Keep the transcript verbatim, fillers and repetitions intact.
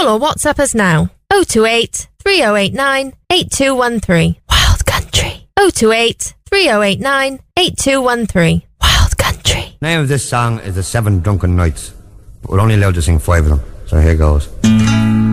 or WhatsApp us now. oh two eight, three oh eight nine, eight two one three. Wild Country. oh two eight, three oh eight nine, eight two one three. Wild Country. The name of this song is The Seven Drunken Nights, but we're only allowed to sing five of them, so here goes.